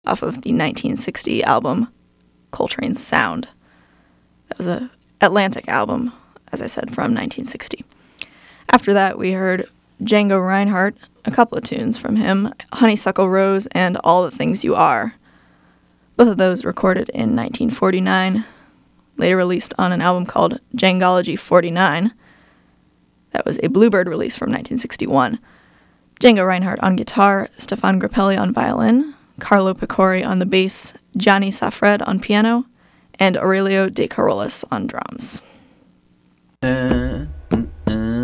off of the 1960 album Coltrane's Sound. That was an Atlantic album, as I said, from 1960. After that, we heard Django Reinhardt, a couple of tunes from him, Honeysuckle Rose and All the Things You Are. Both of those recorded in 1949, later released on an album called Djangology 49. That was a Bluebird release from 1961. Django Reinhardt on guitar, Stefan Grappelli on violin, Carlo Picori on the bass, Johnny Safred on piano, and Aurelio De Carolis on drums.